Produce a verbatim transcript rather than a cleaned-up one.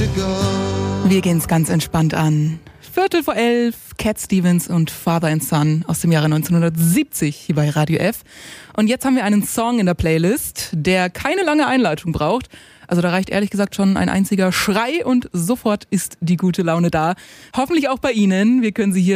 to go. Wir gehen's ganz entspannt an. Viertel vor elf, Cat Stevens und Father and Son aus dem Jahre neunzehnhundertsiebzig hier bei Radio F. Und jetzt haben wir einen Song in der Playlist, der keine lange Einleitung braucht. Also da reicht ehrlich gesagt schon ein einziger Schrei und sofort ist die gute Laune da. Hoffentlich auch bei Ihnen. Wir können Sie hier